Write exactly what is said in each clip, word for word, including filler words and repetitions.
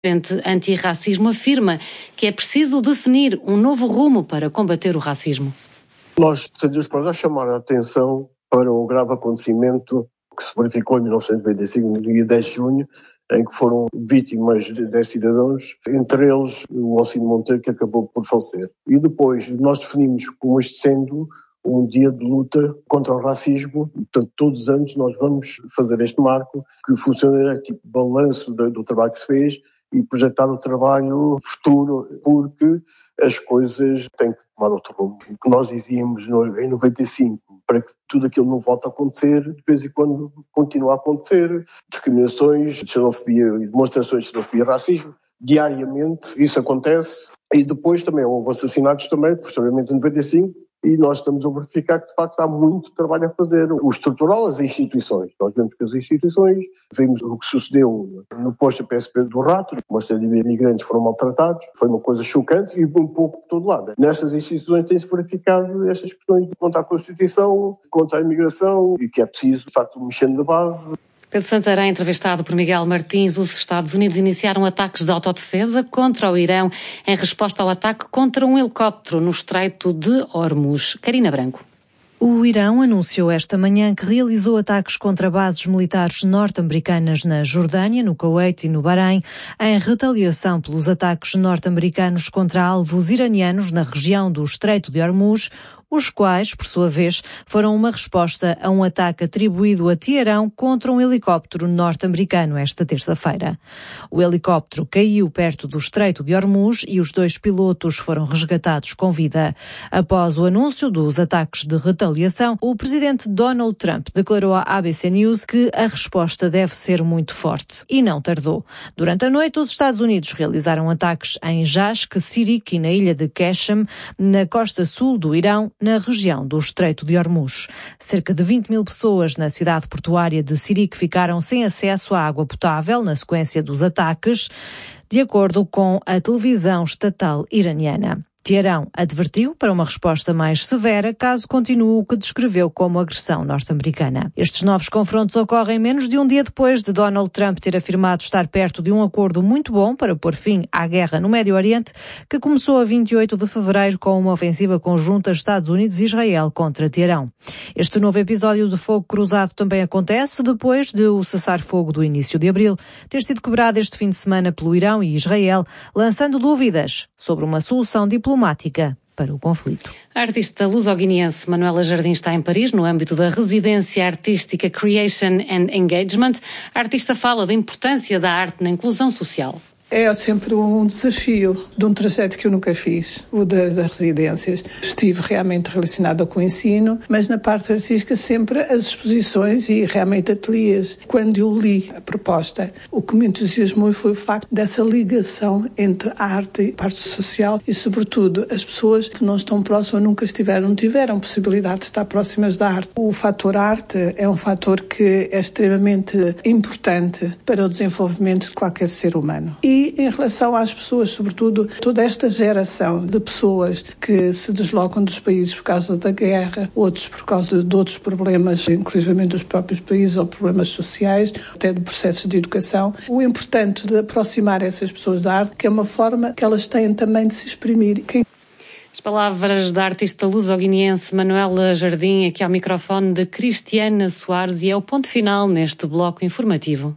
Frente Antirracismo afirma que é preciso definir um novo rumo para combater o racismo. Nós decidimos para já chamar a atenção para um grave acontecimento que se verificou em mil novecentos e noventa e cinco, no dia dez de junho, em que foram vítimas de dez cidadãos, entre eles o Alcino Monteiro, que acabou por falecer. E depois nós definimos como este sendo um dia de luta contra o racismo. Portanto, todos os anos nós vamos fazer este marco, que funciona tipo balanço do, do trabalho que se fez e projetar o trabalho futuro, porque as coisas têm que tomar outro rumo. O que nós dizíamos em noventa e cinco, para que tudo aquilo não volte a acontecer, de vez em quando continua a acontecer, discriminações, xenofobia, demonstrações de xenofobia e racismo, diariamente isso acontece. E depois também houve assassinatos também, posteriormente em noventa e cinco, e nós estamos a verificar que de facto há muito trabalho a fazer. O estrutural, as instituições. Nós vemos que as instituições, vimos o que sucedeu no posto P S P do Rato, uma série de imigrantes foram maltratados, foi uma coisa chocante e um pouco por todo lado. Nestas instituições tem-se verificado estas questões contra a Constituição, contra a imigração, e que é preciso de facto mexer na base. Pedro Santarém, entrevistado por Miguel Martins. Os Estados Unidos iniciaram ataques de autodefesa contra o Irão em resposta ao ataque contra um helicóptero no Estreito de Hormuz. Karina Branco. O Irão anunciou esta manhã que realizou ataques contra bases militares norte-americanas na Jordânia, no Kuwait e no Bahrein, em retaliação pelos ataques norte-americanos contra alvos iranianos na região do Estreito de Hormuz, os quais, por sua vez, foram uma resposta a um ataque atribuído a Teherão contra um helicóptero norte-americano esta terça-feira. O helicóptero caiu perto do Estreito de Hormuz e os dois pilotos foram resgatados com vida. Após o anúncio dos ataques de retaliação, o presidente Donald Trump declarou à A B C News que a resposta deve ser muito forte. E não tardou. Durante a noite, os Estados Unidos realizaram ataques em Jashk, Sirik e na ilha de Qeshm, na costa sul do Irão, na região do Estreito de Hormuz. Cerca de vinte mil pessoas na cidade portuária de Sirik ficaram sem acesso à água potável na sequência dos ataques, de acordo com a televisão estatal iraniana. Teherão advertiu para uma resposta mais severa caso continue o que descreveu como agressão norte-americana. Estes novos confrontos ocorrem menos de um dia depois de Donald Trump ter afirmado estar perto de um acordo muito bom para pôr fim à guerra no Médio Oriente, que começou a vinte e oito de fevereiro com uma ofensiva conjunta Estados Unidos e Israel contra Teherão. Este novo episódio de fogo cruzado também acontece depois de o cessar-fogo do início de abril ter sido quebrado este fim de semana pelo Irão e Israel, lançando dúvidas sobre uma solução diplomática diplomática para o conflito. A artista luso-guineense Manuela Jardim está em Paris, no âmbito da residência artística Creation and Engagement. A artista fala da importância da arte na inclusão social. É sempre um desafio de um trajeto que eu nunca fiz, o das residências. Estive realmente relacionada com o ensino, mas na parte artística sempre as exposições e realmente ateliês. Quando eu li a proposta, o que me entusiasmou foi o facto dessa ligação entre a arte e a parte social e, sobretudo, as pessoas que não estão próximas, nunca estiveram, não tiveram possibilidade de estar próximas da arte. O fator arte é um fator que é extremamente importante para o desenvolvimento de qualquer ser humano. E E em relação às pessoas, sobretudo toda esta geração de pessoas que se deslocam dos países por causa da guerra, outros por causa de, de outros problemas, inclusive dos próprios países ou problemas sociais, até de processos de educação, o importante de aproximar essas pessoas da arte, que é uma forma que elas têm também de se exprimir. Quem... As palavras da artista luso-guineense Manuela Jardim, aqui ao microfone de Cristiana Soares, e é o ponto final neste bloco informativo.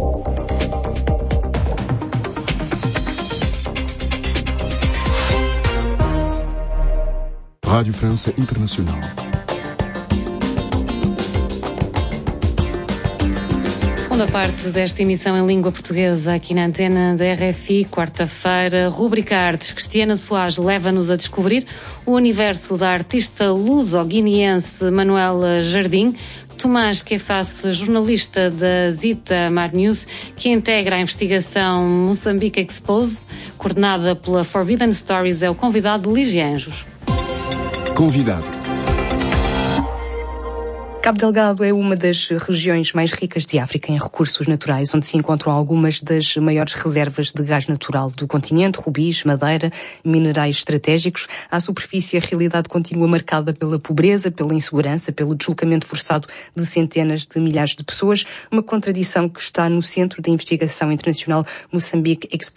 Rádio França Internacional. Segunda parte desta emissão em língua portuguesa aqui na antena da R F I, quarta-feira. Rubrica Artes. Cristiana Soares leva-nos a descobrir o universo da artista luso-guineense Manuela Jardim. Tomás Queface, jornalista da Zita Mar News, que integra a investigação Moçambique Exposed, coordenada pela Forbidden Stories, é o convidado de Ligia Anjos. Convidado. Cabo Delgado é uma das regiões mais ricas de África em recursos naturais, onde se encontram algumas das maiores reservas de gás natural do continente, rubis, madeira, minerais estratégicos. À superfície, a realidade continua marcada pela pobreza, pela insegurança, pelo deslocamento forçado de centenas de milhares de pessoas, uma contradição que está no centro da investigação internacional Moçambique Exposed.